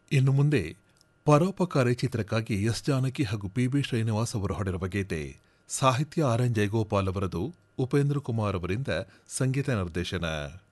ಇನ್ನು ಮುಂದೆ ಪರೋಪಕಾರಿ ಚಿತ್ರಕ್ಕಾಗಿ ಎಸ್ ಜಾನಕಿ ಹಾಗೂ ಪಿ.ಬಿ. ಶ್ರೀನಿವಾಸ್ ಅವರು ಹಾಡಿರುವ ಗೀತೆ. ಸಾಹಿತ್ಯ ಆರ್.ಎನ್. ಜಯಗೋಪಾಲ್ ಅವರದು, ಉಪೇಂದ್ರ ಕುಮಾರ್ ಅವರಿಂದ ಸಂಗೀತ ನಿರ್ದೇಶನ.